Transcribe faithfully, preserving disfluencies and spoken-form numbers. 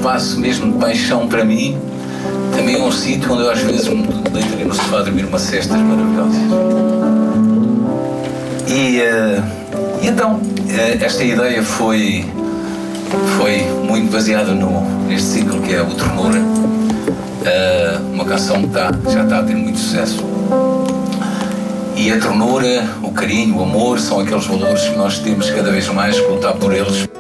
espaço mesmo de paixão para mim. Também é um sítio onde eu às vezes me deitaria no sofá a dormir umas cestas maravilhosas. E, uh, e então, uh, esta ideia foi, foi muito baseada no, neste ciclo que é o Ternura. Uh, uma canção que tá, já está a ter muito sucesso. E a ternura, o carinho, o amor são aqueles valores que nós temos cada vez mais que lutar por eles.